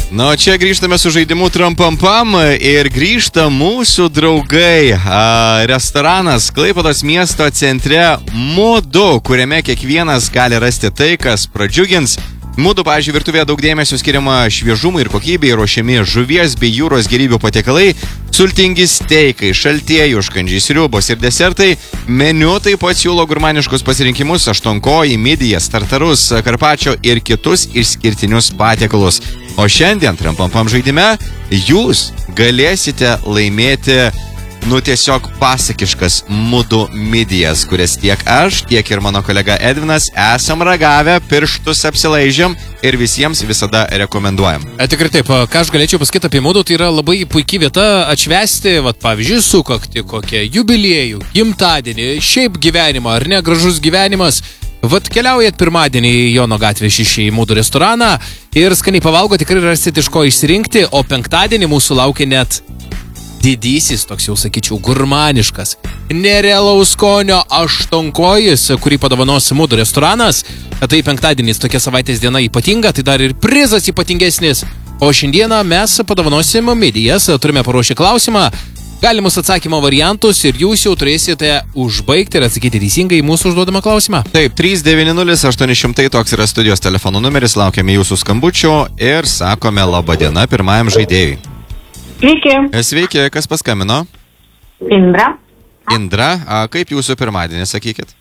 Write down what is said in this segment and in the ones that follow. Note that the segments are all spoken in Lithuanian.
Nu, čia grįžtame su žaidimu Trampampam ir grįžta mūsų draugai. Restoranas Klaipėdos miesto centre Mudu, kuriame kiekvienas gali rasti tai, kas pradžiugins. Mudu, pavyzdžiui, virtuvėje daug dėmesio skiriama šviežumui ir kokybei, ruošiami žuvies bei jūros gėrybių patiekalai, sultingi steikai, šaltieji užkandžiai, sriubos ir desertai. Meniu taip pat siūlo gurmaniškus pasirinkimus, aštuonkojį, midijas, tartarus, karpačio ir kitus išskirtinius patiekalus. O šiandien Trampampam žaidime jūs galėsite laimėti, tiesiog pasakiškas Mudu midijas, kurias tiek aš, tiek ir mano kolega Edvinas esam ragavę, pirštus apsilaižėm ir visiems visada rekomenduojam. Tikrai taip, ką aš galėčiau pasakyti apie Mudu, tai yra labai puikiai vieta atšvęsti, pavyzdžiui, sukakti kokią jubiliejų, gimtadienį, šiaip gyvenimą, ar ne, gražus gyvenimas. Keliaujat pirmadienį į Jono gatvę 6 į Mudu restoraną ir skaniai pavalgo, tikrai rasite iš ko išsirinkti, o penktadienį mūsų laukia net didysis, toks jau sakyčiau, gurmaniškas, nerealaus skonio aštuonkojis, kurį padovanos Mudu restoranas. Tai penktadienis, tokia savaitės diena ypatinga, tai dar ir prizas ypatingesnis. O šiandieną mes padovanosim midijas, turime paruošę klausimą, galimus atsakymo variantus ir jūs jau turėsite užbaigti ir atsakyti teisingai į mūsų užduodamą klausimą. Taip, 390-800 toks yra studijos telefonų numeris, laukiame jūsų skambučio ir sakome laba diena pirmajam žaidėjui. Sveiki. Sveiki, kas paskambino? Indra. Indra, kaip jūsų pirmadienis, sakykit?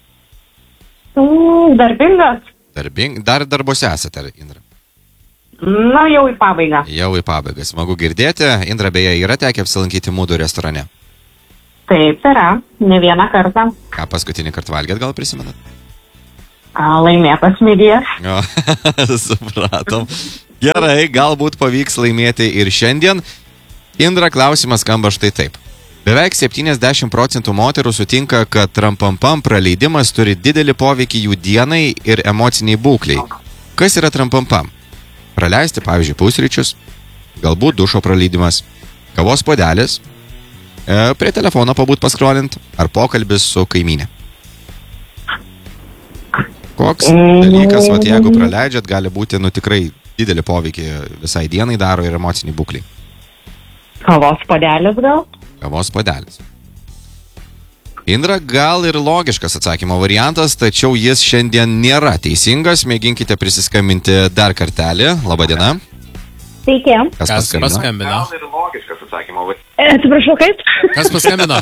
Darbingas. Dar darbuose esate, Indra? Na, jau į pabaigą. Jau į pabaigą, smagu girdėti. Indra, beje, yra tekę apsilankyti Mudu restorane? Taip, yra, ne vieną kartą. Ką paskutinį kartą valgėt, gal prisimenat? Laimėtas midijas. Supratom. Gerai, galbūt pavyks laimėti ir šiandien. Indra, klausimas skamba štai taip. Beveik 70% moterų sutinka, kad Trampampam praleidimas turi didelį poveikį jų dienai ir emociniai būkliai. Kas yra Trampampam? Praleisti, pavyzdžiui, pusryčius, galbūt dušo praleidimas, kavos puodelis, prie telefono pabūt paskrolint, ar pokalbis su kaimynė. Koks dalykas, jeigu praleidžiat, gali būti, tikrai didelį poveikį visai dienai daro ir emociniai būkliai. Kavos puodelis gal? Kavos puodelis. Indra, gal ir logiškas atsakymo variantas, tačiau jis šiandien nėra teisingas. Mėginkite prisiskambinti dar kartelį. Labadiena. Sveiki. Kas paskambino? Gal ir logiškas atsakymo variantas. Atsiprašau, kaip? Kas paskambino?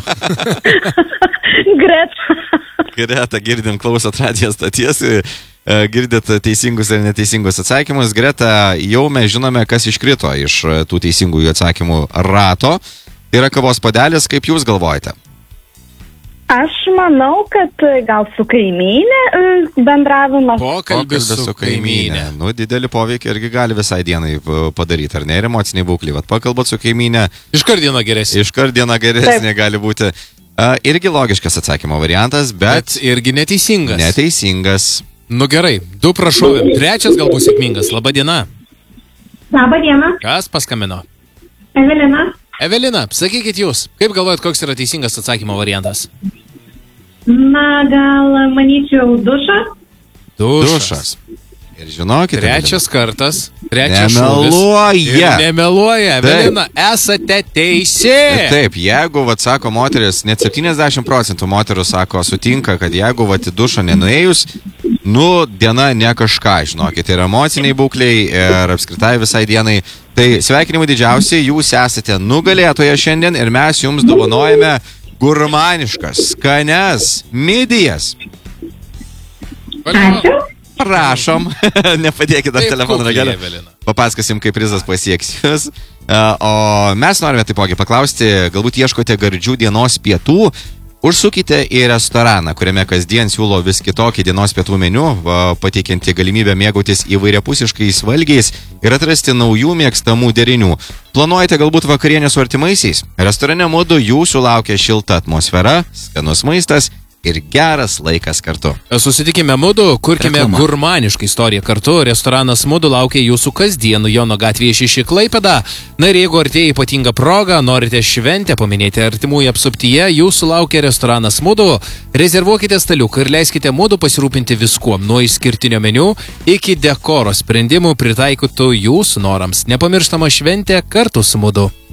Greta, girdim, klausot radijo stoties, girdit teisingus ir neteisingus atsakymus. Greta, jau mes žinome, kas iškrito iš tų teisingųjų atsakymų rato. Tai yra kavos puodelis, kaip jūs galvojate? Aš manau, kad gal su kaimynė bendravimas. Pokalbis su kaimynė. Didelį poveikį irgi gali visai dienai padaryti, ar ne? Ir emociniai būkliai. Pakalbat su kaimynė. Iškart diena geresnė. Iškart diena geresnė gali būti. Irgi logiškas atsakymo variantas, bet irgi neteisingas. Neteisingas. Gerai, 2 prašovėm. 3 galbūt sėkmingas. Labadiena. Labadiena. Kas paskambino? Evelina. Evelina, sakykit jūs, kaip galvojat, koks yra teisingas atsakymo variantas? Na, gal manyčiau dušas. Dušas. Ir žinokit, 3 kartas, 3 nemeluoja. Nemeluoja, Evelina, esate teisi. Taip, jeigu, sako moteris, net 70% moterų sako, sutinka, kad jeigu, į dušą nenuėjus, diena ne kažką, žinokit, ir emociniai būkliai, ir apskritai visai dienai. Tai sveikinimai didžiausiai, jūs esate nugalėtoje šiandien ir mes jums dovanojame gurmaniškas, skanias midijas. Ačiū. Prašom, nepadėkit dar telefoną ragelį. Papasakosim, kaip prizas pasieks jūs. O mes norime taipogi paklausti, galbūt ieškote gardžių dienos pietų. Užsukite į restoraną, kuriame kasdien siūlo vis kitokį dienos pietų meniu, pateikiantį galimybę mėgautis įvairiapusiškais valgiais ir atrasti naujų mėgstamų derinių. Planuojate galbūt vakarienę su artimaisiais? Restorane Mudu jūsų laukia šilta atmosfera, skanus maistas ir geras laikas kartu. Susitikime Mudu, kurkime gurmanišką istoriją kartu. Restoranas Mudu laukia jūsų kasdien Jono gatvėje 6 Klaipėda. Na ir jeigu artėja ypatinga proga, norite šventę paminėti artimųjų apsuptyje, jūsų laukia restoranas Mudu. Rezervuokite staliuką ir leiskite Mudu pasirūpinti viskuom, nuo išskirtinio meniu iki dekoro sprendimų pritaikytų jūsų norams. Nepamirštama šventė kartu su Mudu.